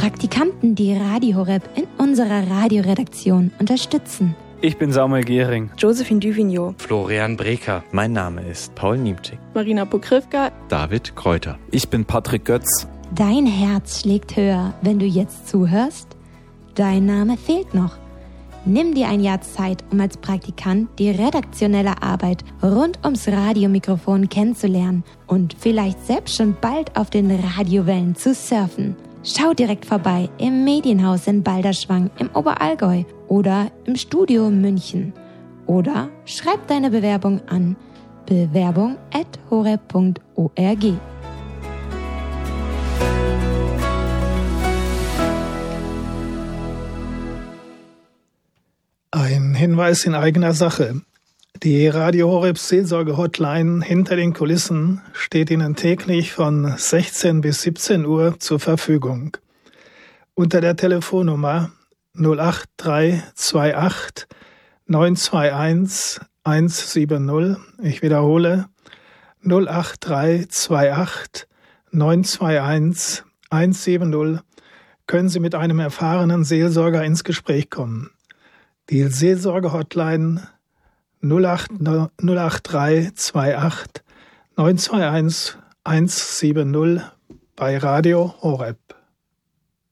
Praktikanten, die Radio Horeb in unserer Radioredaktion unterstützen. Ich bin Samuel Gehring. Josephine Duvigneau. Florian Breker. Mein Name ist Paul Niemczyk. Marina Pokrivka. David Kräuter. Ich bin Patrick Götz. Dein Herz schlägt höher, wenn du jetzt zuhörst? Dein Name fehlt noch. Nimm dir ein Jahr Zeit, um als Praktikant die redaktionelle Arbeit rund ums Radiomikrofon kennenzulernen und vielleicht selbst schon bald auf den Radiowellen zu surfen. Schau direkt vorbei im Medienhaus in Balderschwang im Oberallgäu oder im Studio München. Oder schreib deine Bewerbung an bewerbung@horeb.org. Ein Hinweis in eigener Sache. Die Radio Horeb Seelsorge-Hotline hinter den Kulissen steht Ihnen täglich von 16 bis 17 Uhr zur Verfügung. Unter der Telefonnummer 08328 921 170, ich wiederhole, 08328 921 170, können Sie mit einem erfahrenen Seelsorger ins Gespräch kommen. Die Seelsorge-Hotline 08328 921 170 bei Radio Horeb.